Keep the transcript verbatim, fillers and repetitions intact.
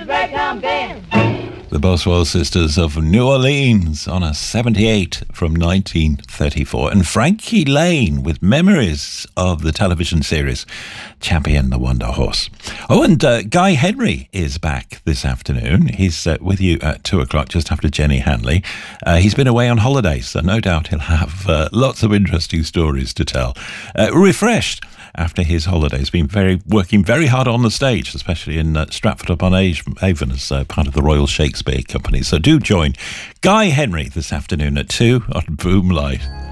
breakdown band. The Boswell Sisters of New Orleans on a seventy-eight from nineteen thirty-four. And Frankie Lane with memories of the television series Champion the Wonder Horse. Oh, and uh, Guy Henry is back this afternoon. He's uh, with you at two o'clock, just after Jenny Hanley. Uh, he's been away on holidays, so no doubt he'll have uh, lots of interesting stories to tell. Uh, refreshed after his holidays, been very working very hard on the stage, especially in uh, Stratford-upon-Avon as uh, part of the Royal Shakespeare Company. So do join Guy Henry this afternoon at two on Boom Live.